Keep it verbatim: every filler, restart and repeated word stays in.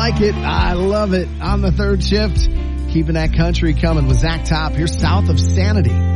like it. I love it. On the third shift, keeping that country coming with Zach Top here south of Sanity.